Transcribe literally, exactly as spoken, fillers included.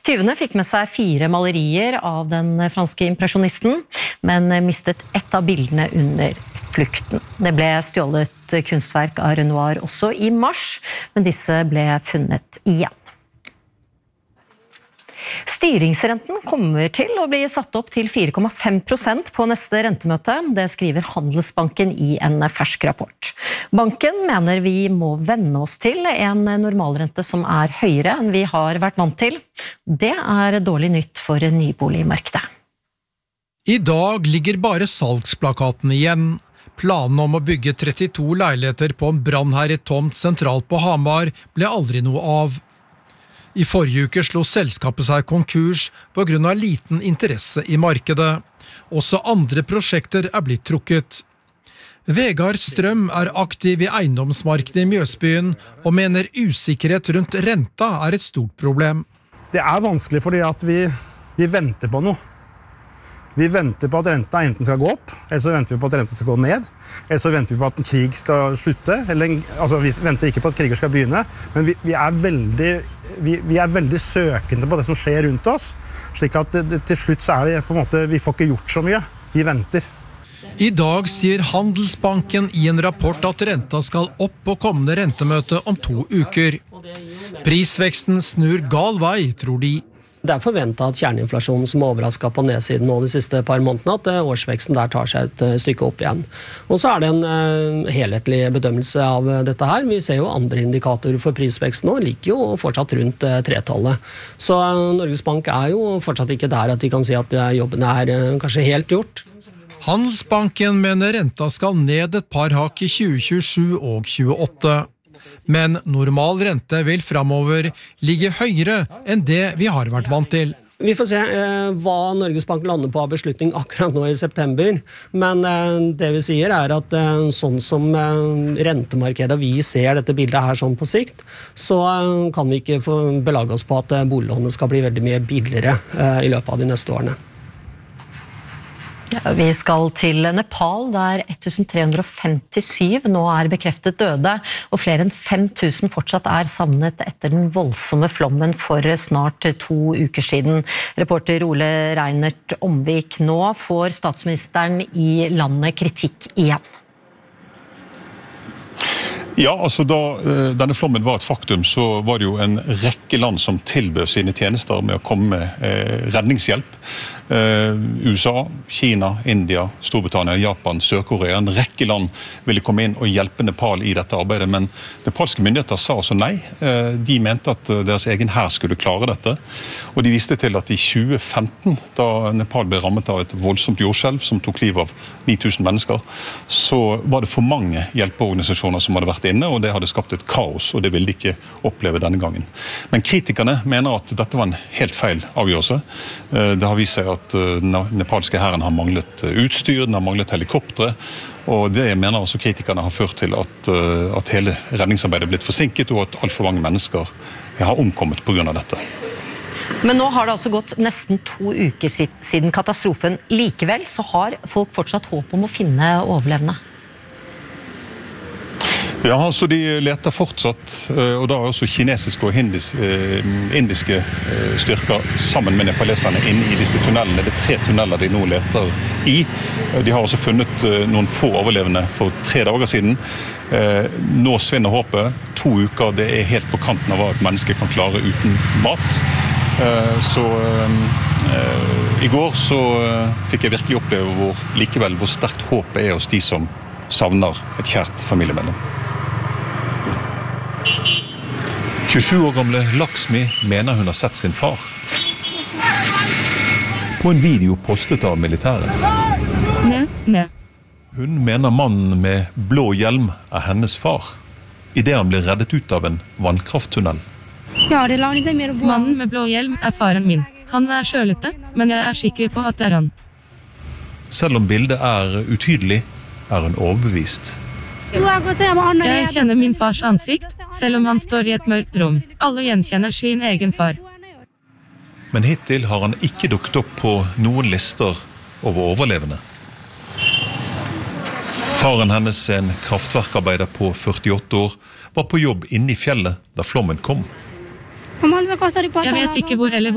Tyvene fikk med seg fire malerier av den franske impresjonisten, men mistet ett av bildene under flukten. Det ble stjålet kunstverk av Renoir også i mars, men disse ble funnet igjen. Styringsrenten kommer til å bli satt opp til fire komma fem prosent på neste rentemøte. Det skriver Handelsbanken i en fersk rapport. Banken mener vi må venne oss til en normalrente som er høyere enn vi har vært vant til. Det er dårlig nytt for nyboligmarkedet. I dag ligger bare salgsplakaten igjen. Planen om å bygge trettito leiligheter på en brannherjet tomt sentralt på Hamar ble aldri noe av. I forrige uke slo selskapet seg konkurs på grunn av liten interesse i markedet. Også andre prosjekter er blitt trukket. Vegard Strøm er aktiv i eiendomsmarkedet i Mjøsbyen og mener usikkerhet rundt renta er et stort problem. Det er vanskelig fordi at vi, vi venter på noe. Vi venter på at renta enten skal gå opp, eller så venter vi på at renta skal gå ned, eller så venter vi på at en krig skal slutte, eller, altså vi venter ikke på at kriger skal begynne, men vi, vi, er veldig, vi, vi er veldig søkende på det som skjer rundt oss, slik at det, det, til slutt så er det på en måte, vi får ikke gjort så mye, vi venter. I dag sier Handelsbanken i en rapport at renta skal opp på kommende rentemøte om to uker. Prisveksten snur gal vei, tror de. Det er forventet at kjerneinflasjonen som overrasket på nedsiden nå de siste par månedene, at årsveksten der tar seg et stykke opp igjen. Og så er det en uh, helhetlig bedømmelse av dette her. Vi ser jo andre indikatorer for prisveksten nå, ligger jo fortsatt rundt uh, tretallet. Så uh, Norges Bank er jo fortsatt ikke der at de kan si at uh, jobben er uh, kanskje helt gjort. Handelsbanken mener renta skal ned et par hakk i tjue tjuesju og tjueåtte. Men normal rente vil fremover ligge høyere enn det vi har vært vant til. Vi får se eh, hva Norges Bank lander på av beslutning akkurat nå i september, men eh, det vi sier er at eh, sånn som eh, rentemarkedet vi ser dette bildet her sånn på sikt, så eh, kan vi ikke få belage oss på at eh, boliglånet skal bli veldig mye billigere eh, i løpet av de neste årene. Ja, vi skal til Nepal, der ett tusen tre hundre femtisju nå er bekreftet døde, og flere enn fem tusen fortsatt er savnet etter den voldsomme flommen for snart to uker siden. Reporter Ole Reinert Omvik, nå får statsministeren i landet kritikk igjen. Ja, altså da denne flommen var et faktum, så var det jo en rekke land som tilbød sine tjenester med å komme med eh, redningshjelp. Eh, U S A, Kina, India, Storbritannia, Japan, Sør-Korea, en rekke land ville komme inn og hjelpe Nepal i dette arbeidet, men nepalske myndigheter sa altså nei. Eh, de mente at deres egen hær skulle klare dette, og de viste til at i tjue femten, da Nepal ble rammet av et voldsomt jordskjelv som tok liv av ni tusen mennesker, så var det for mange hjelpeorganisasjoner som hadde vært inne, og det hadde skapt et kaos, og det ville de ikke oppleve denne gangen. Men kritikerne mener at dette var en helt feil avgjørelse. Det har vist seg at den nepalske hæren har manglet utstyr, den har manglet helikoptre, og det mener også kritikerne har ført til at, at hele redningsarbeidet er blitt forsinket, og at alt for mange mennesker har omkommet på grunn av dette. Men nå har det altså gått nesten to uker siden katastrofen. Likevel så har folk fortsatt håp om å finne overlevende. Ja, altså de leter fortsatt, og da er også kinesiske og hindis, indiske styrker sammen med nepaleserne inne i disse tunnelene. Det er tre tunneler de nå leter i. De har også funnet noen få overlevende for tre dager siden. Nå svinner håpet. To uker, det er helt på kanten av hva et menneske kan klare uten mat. Så i går så fikk jeg virkelig oppleve hvor, likevel hvor sterkt håpet er hos de som savner et kjært familiemedlem. tjuesju år gamle Laksmi mener hun har sett sin far. På en video postet av militæret. Ne, ne. Hun mener mannen med blå hjelm er hennes far, i det han ble reddet ut av en vannkrafttunnel. Mannen med blå hjelm er faren min. Han er sjølete, men jeg er sikker på at det er han. Selv om bildet er utydelig, er hun overbevist. Jeg kjenner min fars ansikt, selv om han står i et mørkt rom. Alle gjenkjenner sin egen far. Men hittil har han ikke dukket opp på noen lister over overlevende. Faren hennes, en kraftverkarbeider på førtiåtte år, var på jobb inne i fjellet da flommen kom. Jeg vet ikke hvor eller hvor.